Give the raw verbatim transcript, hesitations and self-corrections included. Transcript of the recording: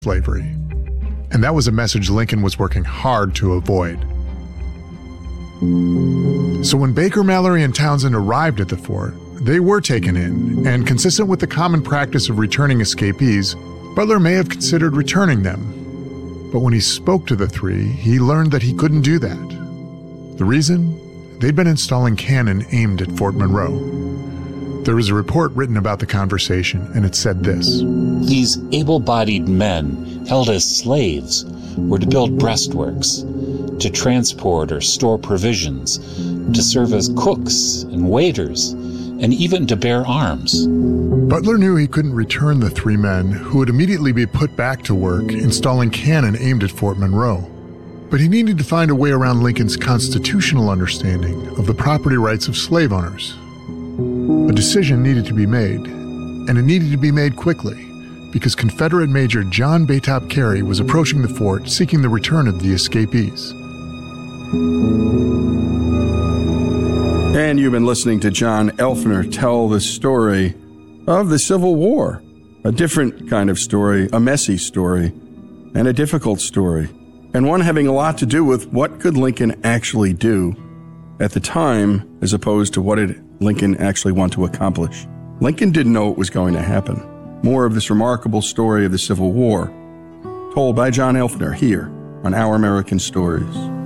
slavery. And that was a message Lincoln was working hard to avoid. So when Baker, Mallory, and Townsend arrived at the fort, they were taken in, and consistent with the common practice of returning escapees, Butler may have considered returning them. But when he spoke to the three, he learned that he couldn't do that. The reason? They'd been installing cannon aimed at Fort Monroe. There was a report written about the conversation, and it said this: These able-bodied men, held as slaves, were to build breastworks, to transport or store provisions, to serve as cooks and waiters, and even to bear arms. Butler knew he couldn't return the three men, who would immediately be put back to work installing cannon aimed at Fort Monroe. But he needed to find a way around Lincoln's constitutional understanding of the property rights of slave owners. A decision needed to be made, and it needed to be made quickly, because Confederate Major John Baytop Carey was approaching the fort seeking the return of the escapees. And you've been listening to John Elfner tell the story of the Civil War, a different kind of story, a messy story, and a difficult story, and one having a lot to do with what could Lincoln actually do at the time as opposed to what did Lincoln actually want to accomplish. Lincoln didn't know what was going to happen. More of this remarkable story of the Civil War, told by John Elfner here on Our American Stories.